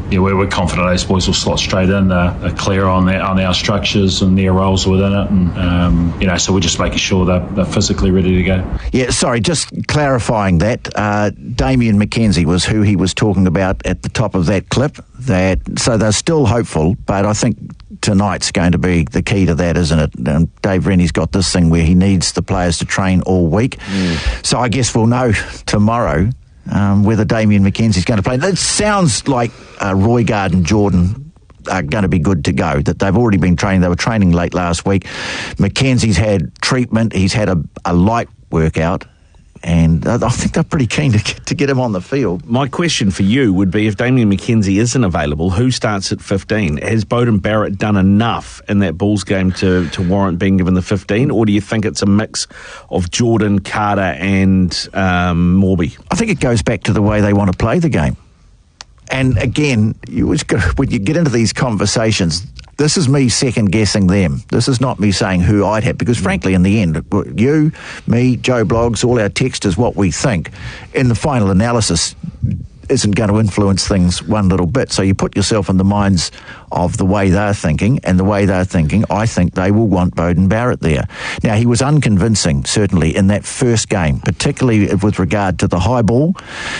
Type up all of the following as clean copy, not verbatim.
we're confident those boys will slot straight in. They're clear on our structures and their roles within it, and so we're just making sure they're physically ready to go. Yeah, sorry, just clarifying that. Damian McKenzie was who he was talking about at the top of that clip. So they're still hopeful, but I think tonight's going to be the key to that, isn't it? And Dave Rennie's got this thing where he needs the players to train all week. So I guess we'll know tomorrow whether Damian McKenzie's going to play. It sounds like Roygaard and Jordan are going to be good to go, that they've already been training. They were training late last week. McKenzie's had treatment. He's had a light workout. And I think they're pretty keen to get him on the field. My question for you would be, if Damian McKenzie isn't available, who starts at 15? Has Beauden Barrett done enough in that Bulls game to warrant being given the 15? Or do you think it's a mix of Jordan, Carter and Morby? I think it goes back to the way they want to play the game. And again, when you get into these conversations, this is me second-guessing them. This is not me saying who I'd have, because frankly, in the end, you, me, Joe Bloggs, all our text is what we think. In the final analysis, isn't going to influence things one little bit. So you put yourself in the minds of the way they're thinking, and the way they're thinking, I think they will want Beauden Barrett there. Now, he was unconvincing, certainly, in that first game, particularly with regard to the high ball,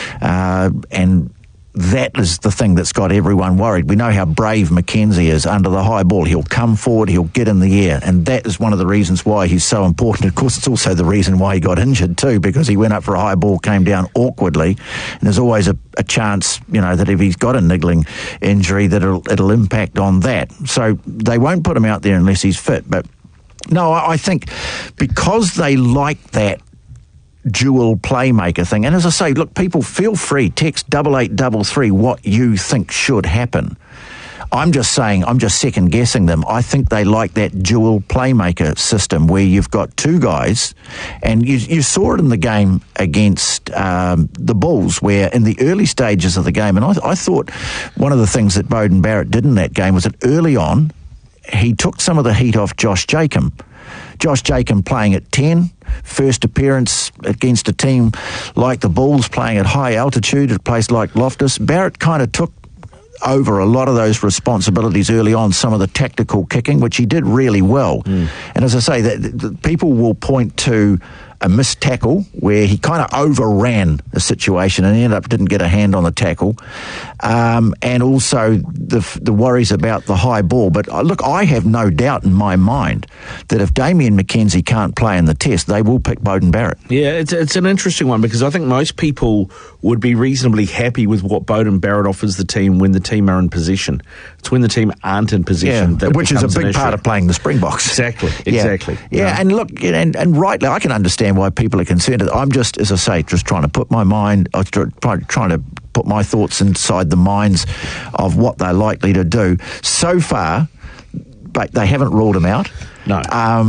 and that is the thing that's got everyone worried. We know how brave McKenzie is under the high ball. He'll come forward, he'll get in the air, and that is one of the reasons why he's so important. Of course, it's also the reason why he got injured too, because he went up for a high ball, came down awkwardly, and there's always a chance, that if he's got a niggling injury, that it'll impact on that. So they won't put him out there unless he's fit. But no, I think because they like that dual playmaker thing. And as I say, look, people, feel free, text 8833 what you think should happen. I'm just saying, I'm just second guessing them. I think they like that dual playmaker system where you've got two guys, and you saw it in the game against the Bulls, where in the early stages of the game, and I thought one of the things that Beauden Barrett did in that game was that early on, he took some of the heat off Josh Jacob. Josh Jacob playing at 10, first appearance against a team like the Bulls, playing at high altitude at a place like Loftus. Barrett kind of took over a lot of those responsibilities early on, some of the tactical kicking, which he did really well. And as I say, that people will point to a missed tackle where he kind of overran the situation and ended up didn't get a hand on the tackle, and also the worries about the high ball. But look, I have no doubt in my mind that if Damian McKenzie can't play in the test, they will pick Beauden Barrett. Yeah, it's an interesting one, because I think most people would be reasonably happy with what Beauden Barrett offers the team when the team are in possession. It's when the team aren't in possession that which is a big part of playing the Springboks. Exactly. Yeah, and look, and rightly, I can understand why people are concerned. I'm just, as I say, just trying to put trying to put my thoughts inside the minds of what they're likely to do. So far, but they haven't ruled him out. No.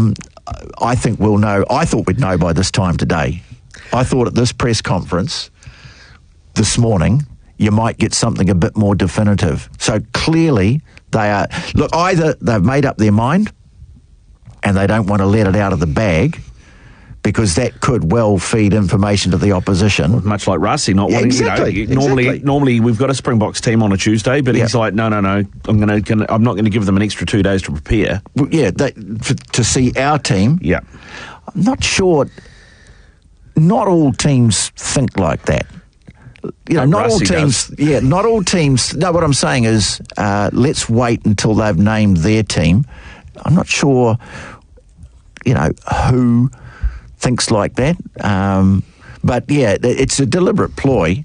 I think we'll know. I thought we'd know by this time today. I thought at this press conference this morning, you might get something a bit more definitive. So clearly, either they've made up their mind and they don't want to let it out of the bag, because that could well feed information to the opposition. Much like Rassi not wanting, exactly. Normally we've got a Springboks team on a Tuesday, but he's like, no, I'm not going to give them an extra 2 days to prepare. Yeah, to see our team. Yeah, I'm not sure. Not all teams think like that. Not all teams. Does. Yeah, not all teams. No, what I'm saying is, let's wait until they've named their team. I'm not sure, who thinks like that. But yeah, it's a deliberate ploy.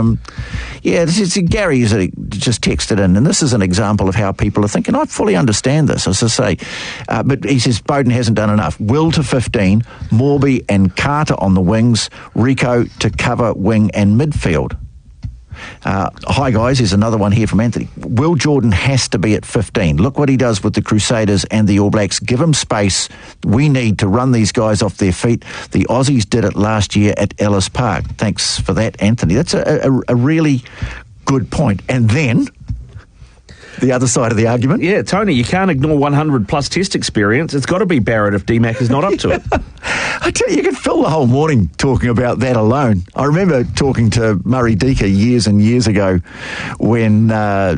Gary just texted in, and this is an example of how people are thinking. I fully understand this, as I say. But he says Beauden hasn't done enough. Will to 15, Morby and Carter on the wings, Rico to cover wing and midfield. Hi guys, here's another one here from Anthony. Will Jordan has to be at 15. Look what he does with the Crusaders and the All Blacks. Give him space. We need to run these guys off their feet. The Aussies did it last year at Ellis Park. Thanks for that, Anthony. That's a really good point. And then the other side of the argument. Yeah, Tony, you can't ignore 100 plus test experience. It's got to be Barrett if DMAC is not up to it. I tell you could fill the whole morning talking about that alone. I remember talking to Murray Deaker years and years ago when